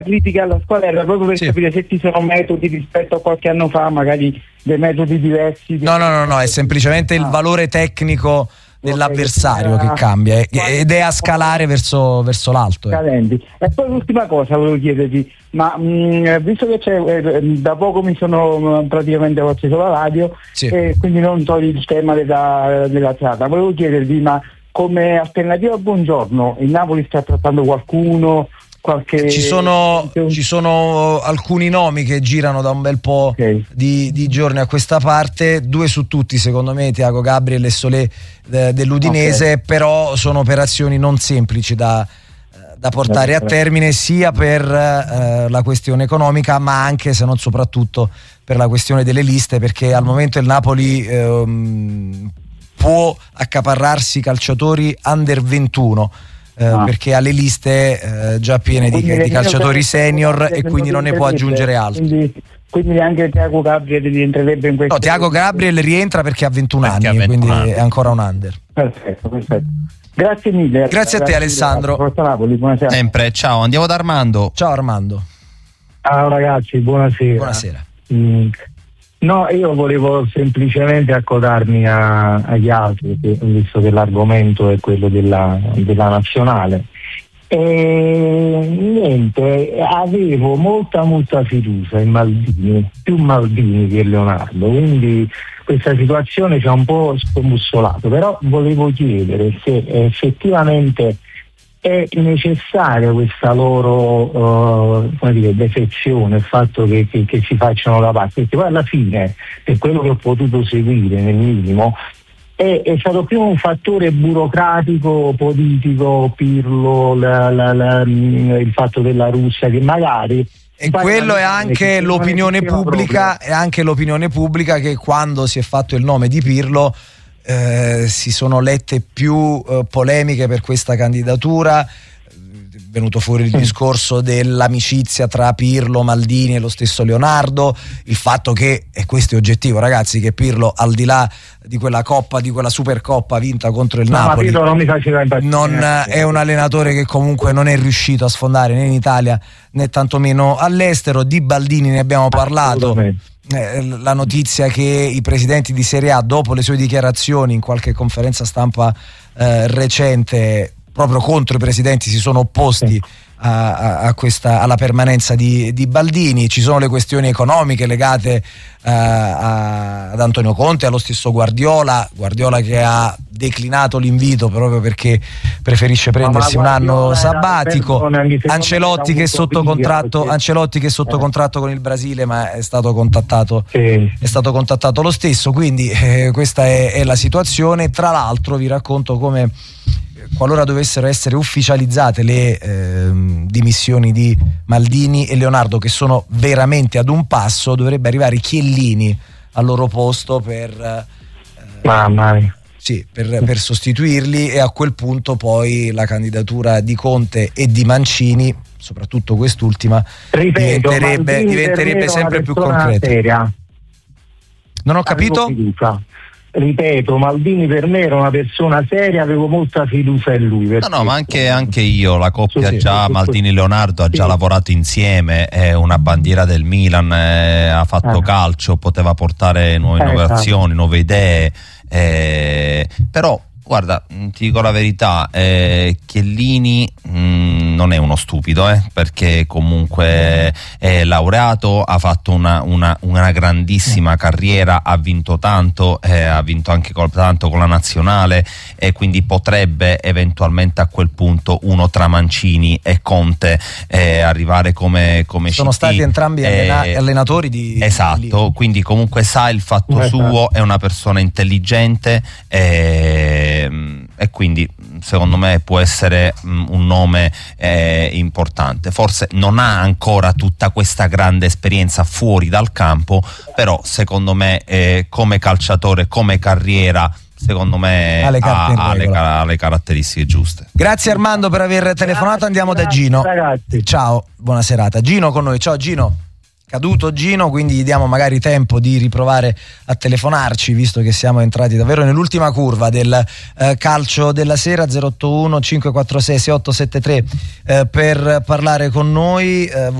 critica alla squadra era proprio per capire se ci sono metodi rispetto a qualche anno fa, magari dei metodi diversi. No, è semplicemente il valore tecnico dell'avversario che cambia ed è a scalare verso l'alto. E poi l'ultima cosa volevo chiederti, ma visto che da poco mi sono praticamente ho acceso la radio, e quindi non togli il tema della serata, volevo chiedervi, ma come alternativa a Buongiorno il Napoli sta trattando qualcuno? Ci sono alcuni nomi che girano da un bel po' di giorni a questa parte, 2 su tutti secondo me, Thiago Gabriel e Solé dell'Udinese, però sono operazioni non semplici da portare a termine, sia per la questione economica, ma anche, se non soprattutto, per la questione delle liste, perché al momento il Napoli può accaparrarsi calciatori under 21, perché ha le liste già piene di calciatori senior e quindi non ne può aggiungere altri. Quindi anche Thiago Gabriel rientrerebbe in questo? No, Thiago Gabriel rientra perché ha 21 anni, quindi è ancora un under. Perfetto. Grazie mille. Grazie a te, Alessandro. Forza Napoli, buonasera. Sempre, ciao, andiamo da Armando. Ciao Armando. Ciao ragazzi, buonasera. Buonasera. No, io volevo semplicemente accodarmi agli altri, visto che l'argomento è quello della nazionale. E niente, avevo molta fiducia in Maldini, più Maldini che Leonardo, quindi questa situazione ci ha un po' scombussolato, però volevo chiedere se effettivamente è necessaria questa loro defezione, il fatto che ci facciano da parte, perché poi alla fine, per quello che ho potuto seguire nel minimo, è stato più un fattore burocratico, politico, Pirlo, il fatto della Russia, che magari... E quello è anche l'opinione pubblica, che quando si è fatto il nome di Pirlo si sono lette più polemiche per questa candidatura. È venuto fuori il discorso dell'amicizia tra Pirlo, Maldini e lo stesso Leonardo, il fatto che, e questo è oggettivo ragazzi, che Pirlo, al di là di quella coppa, di quella supercoppa vinta contro il Napoli, non mi faceva impazzire. È un allenatore che comunque non è riuscito a sfondare né in Italia né tantomeno all'estero. Di Baldini ne abbiamo parlato. La notizia che i presidenti di Serie A, dopo le sue dichiarazioni in qualche conferenza stampa recente proprio contro i presidenti, si sono opposti alla permanenza di Baldini. Ci sono le questioni economiche legate ad Antonio Conte, allo stesso Guardiola che ha declinato l'invito proprio perché preferisce prendersi un anno sabbatico. Ancelotti che è sotto contratto con il Brasile, ma è stato contattato lo stesso, quindi questa è la situazione. Tra l'altro vi racconto come, qualora dovessero essere ufficializzate le dimissioni di Maldini e Leonardo, che sono veramente ad un passo, dovrebbe arrivare Chiellini al loro posto per sostituirli, e a quel punto poi la candidatura di Conte e di Mancini, soprattutto quest'ultima, diventerebbe sempre più concreta. Seria. Non ho capito? Ripeto, Maldini per me era una persona seria, avevo molta fiducia in lui. No, ma anche io, la coppia Maldini-Leonardo ha già lavorato insieme, è una bandiera del Milan, ha fatto calcio, poteva portare nuove innovazioni, nuove idee, però guarda, ti dico la verità, Chiellini non è uno stupido, perché comunque è laureato, ha fatto una grandissima carriera, ha vinto tanto, ha vinto anche tanto con la nazionale, e quindi potrebbe eventualmente a quel punto uno tra Mancini e Conte arrivare come sono stati entrambi allenatori di esatto, quindi comunque sa il fatto suo, è una persona intelligente, e quindi secondo me può essere un nome importante. Forse non ha ancora tutta questa grande esperienza fuori dal campo, però secondo me come calciatore, come carriera, secondo me ha le caratteristiche giuste. Grazie Armando per aver telefonato. Andiamo da Gino. Ragazzi. Ciao, buona serata. Gino con noi. Ciao Gino. caduto Gino, quindi gli diamo magari tempo di riprovare a telefonarci, visto che siamo entrati davvero nell'ultima curva del calcio della sera. 081 546 6873 per parlare con noi.